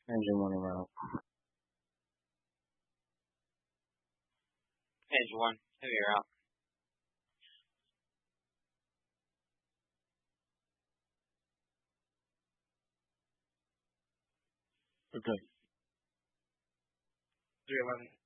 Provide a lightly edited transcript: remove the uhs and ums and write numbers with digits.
Engine one around. Engine one, heavy, you're out. Okay. 311.